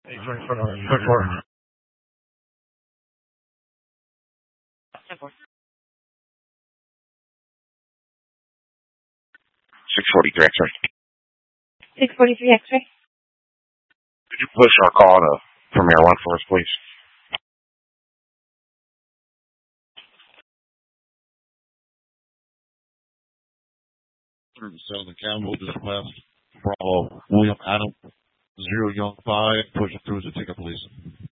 Hey, 24. 643 X-ray. 643 X-ray. Could you push our call to Premier One for us, please? Southern Campbell just left. Bravo, William Adam, 0 Young 5, pushing through as a ticket, please.